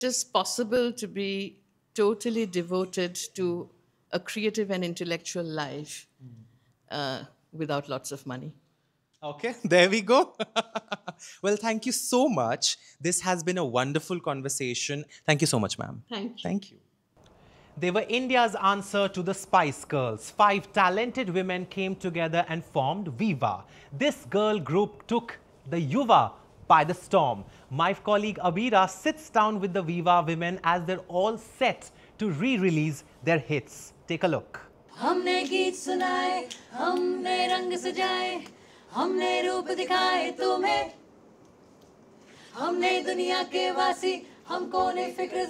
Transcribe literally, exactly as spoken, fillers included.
it is possible to be totally devoted to a creative and intellectual life uh, without lots of money. Okay, there we go. Well, thank you so much. This has been a wonderful conversation. Thank you so much, ma'am. Thank you. Thank you. They were India's answer to the Spice Girls. Five talented women came together and formed Viva. This girl group took the Yuva by the storm. My colleague Abira sits down with the Viva women as they're all set to re-release their hits. Take a look. हमने गीत सुनाए, हमने रंग सजाए, हमने रूप दिखाए तुम्हें, हमने दुनिया के वासी, हमको ने फिक्र